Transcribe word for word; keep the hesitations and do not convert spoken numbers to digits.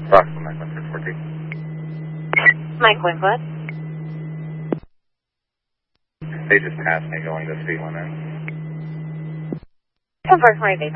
Approximately Mike one six fourteen. Mike Winklet. They just passed me going to speed limit. Converse twenty-eight.